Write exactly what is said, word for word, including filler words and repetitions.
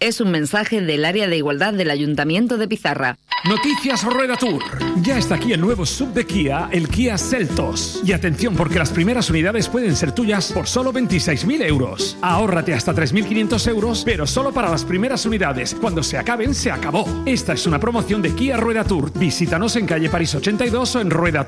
Es un mensaje del área de igualdad del Ayuntamiento de Pizarra. Noticias Rueda Tour. Ya está aquí el nuevo sub de Kia, el Kia Seltos. Y atención, porque las primeras unidades pueden ser tuyas por solo veintiséis mil euros. Ahórrate hasta tres mil quinientos euros, pero solo para las primeras unidades. Cuando se acaben, se acabó. Esta es una promoción de Kia Rueda Tour. Visítanos en calle París ochenta y dos o en rueda